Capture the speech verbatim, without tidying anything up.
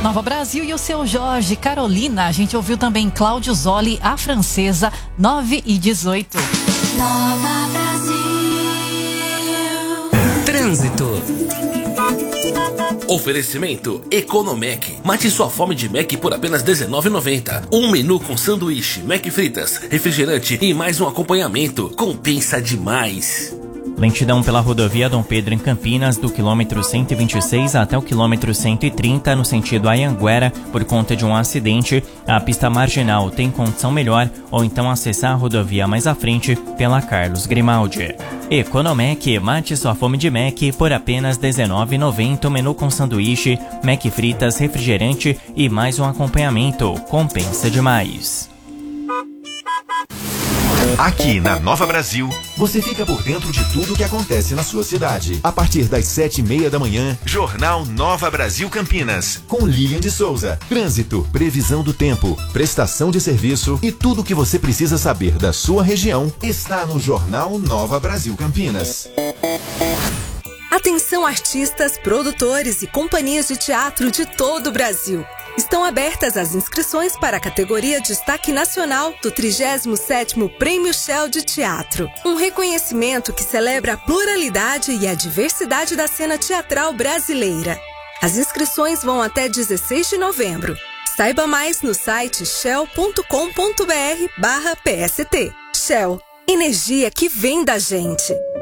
Nova Brasil e o seu Jorge, Carolina. A gente ouviu também Cláudio Zoli, A Francesa, nove e dezoito. Nova Brasil. Trânsito. Oferecimento Economec. Mate sua fome de Mac por apenas dezenove reais e noventa centavos. Um menu com sanduíche, Mac fritas, refrigerante e mais um acompanhamento. Compensa demais. Lentidão pela rodovia Dom Pedro em Campinas, do quilômetro cento e vinte e seis até o quilômetro cento e trinta, no sentido Anhanguera, por conta de um acidente. A pista marginal tem condição melhor, ou então acessar a rodovia mais à frente pela Carlos Grimaldi. Economec, mate sua fome de Mac por apenas dezenove reais e noventa centavos, menu com sanduíche, Mac fritas, refrigerante e mais um acompanhamento. Compensa demais. Aqui na Nova Brasil, você fica por dentro de tudo o que acontece na sua cidade. A partir das sete e meia da manhã, Jornal Nova Brasil Campinas, com Lilian de Souza. Trânsito, previsão do tempo, prestação de serviço e tudo o que você precisa saber da sua região está no Jornal Nova Brasil Campinas. Atenção artistas, produtores e companhias de teatro de todo o Brasil. Estão abertas as inscrições para a categoria Destaque Nacional do trigésimo sétimo Prêmio Shell de Teatro. Um reconhecimento que celebra a pluralidade e a diversidade da cena teatral brasileira. As inscrições vão até dezesseis de novembro. Saiba mais no site shell ponto com ponto br barra P S T. Shell, energia que vem da gente.